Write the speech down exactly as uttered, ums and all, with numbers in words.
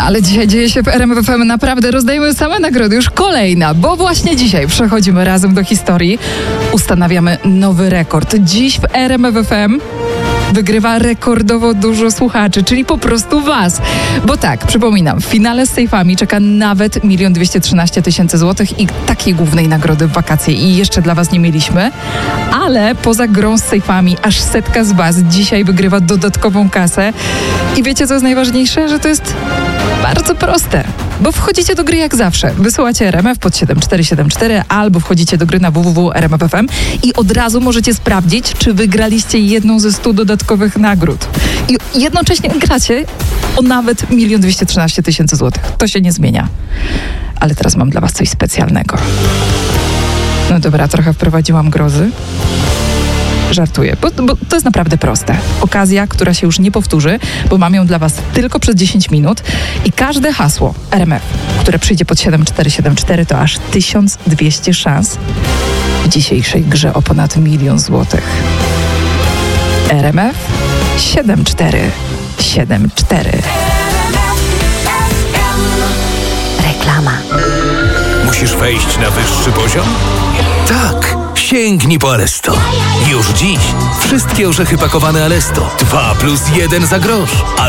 Ale dzisiaj dzieje się w R M F F M naprawdę, rozdajemy same nagrody, już kolejna, bo właśnie dzisiaj przechodzimy razem do historii, ustanawiamy nowy rekord. Dziś w R M F F M wygrywa rekordowo dużo słuchaczy, czyli po prostu was. Bo tak, przypominam, w finale z sejfami czeka nawet milion dwieście trzynaście tysięcy złotych i takiej głównej nagrody w wakacje i jeszcze dla was nie mieliśmy. Ale poza grą z sejfami aż setka z was dzisiaj wygrywa dodatkową kasę. I wiecie, co jest najważniejsze? Że to jest bardzo proste. Bo wchodzicie do gry jak zawsze. Wysyłacie R M F pod siedem cztery siedem cztery albo wchodzicie do gry na w w w kropka r m f f m i od razu możecie sprawdzić, czy wygraliście jedną ze stu dodatkowych nagród. I jednocześnie gracie o nawet milion dwieście trzynaście tysięcy złotych. To się nie zmienia. Ale teraz mam dla was coś specjalnego. No dobra, trochę wprowadziłam grozy. Żartuję, bo, bo to jest naprawdę proste. Okazja, która się już nie powtórzy, bo mam ją dla was tylko przez dziesięć minut i każde hasło R M F, które przyjdzie pod siedem cztery siedem cztery, to aż tysiąc dwieście szans w dzisiejszej grze o ponad milion złotych. R M F siedem cztery siedem cztery. Reklama. Musisz wejść na wyższy poziom? Tak! Sięgnij po Alesto. Już dziś wszystkie orzechy pakowane Alesto. dwa plus jeden za grosz.